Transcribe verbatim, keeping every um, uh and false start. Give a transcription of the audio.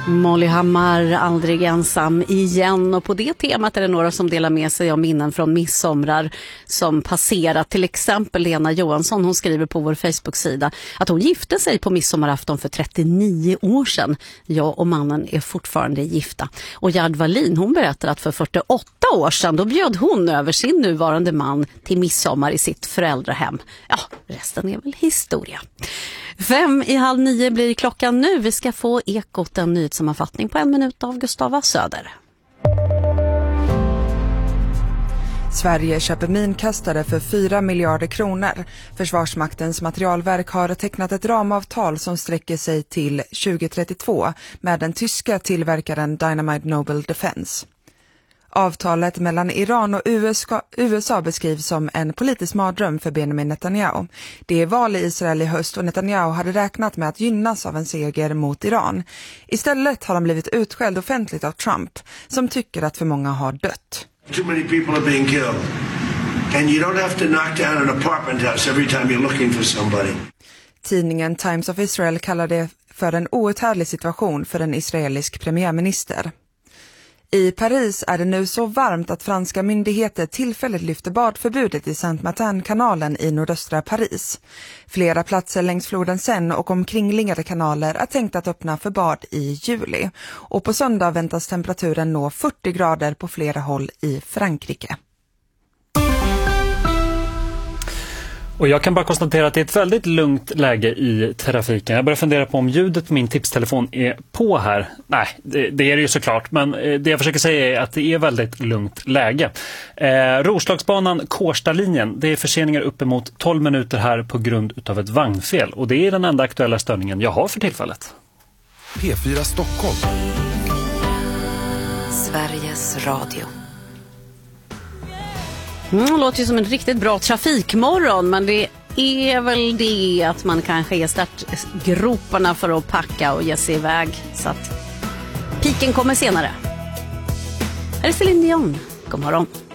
Molly Hammar, aldrig ensam igen. Och på det temat är det några som delar med sig av minnen från midsomrar som passerat. Till exempel Lena Johansson, hon skriver på vår Facebook-sida att hon gifte sig på midsommarafton för trettionio år sedan. Jag och mannen är fortfarande gifta. Och Gerd Wallin, hon berättar att för fyrtioåtta år sedan då bjöd hon över sin nuvarande man till midsommar i sitt föräldrahem. Ja, resten är väl historia. Fem i halv nio blir klockan nu. Vi ska få Ekot, en nyhetssammanfattning på en minut av Gustava Söder. Sverige köper minkastare för fyra miljarder kronor. Försvarsmaktens materialverk har tecknat ett ramavtal som sträcker sig till tjugo trettiotvå med den tyska tillverkaren Dynamite Noble Defense. Avtalet mellan Iran och U S A beskrivs som en politisk mardröm för Benjamin Netanyahu. Det är val i Israel i höst och Netanyahu hade räknat med att gynnas av en seger mot Iran. Istället har han blivit utskälld offentligt av Trump, som tycker att för många har dött. Too many people are being killed. And you don't have to knock down an apartment house every time you're looking for somebody. Tidningen Times of Israel kallar det för en outhärdlig situation för en israelisk premiärminister. I Paris är det nu så varmt att franska myndigheter tillfälligt lyfter badförbudet i Saint-Martin-kanalen i nordöstra Paris. Flera platser längs floden Seine och omkringliggande kanaler är tänkt att öppna för bad i juli. Och på söndag väntas temperaturen nå fyrtio grader på flera håll i Frankrike. Och jag kan bara konstatera att det är ett väldigt lugnt läge i trafiken. Jag börjar fundera på om ljudet på min tipstelefon är på här. Nej, det, det är det ju såklart. Men det jag försöker säga är att det är väldigt lugnt läge. Eh, Roslagsbanan Kårstalinjen, det är förseningar uppemot tolv minuter här på grund av ett vagnfel. Och det är den enda aktuella störningen jag har för tillfället. P fyra Stockholm. Sveriges Radio. Mm, låter ju som en riktigt bra trafikmorgon, men det är väl det att man kanske är startgroparna för att packa och ge sig iväg, så att piken kommer senare. Här är Céline Dion. God morgon.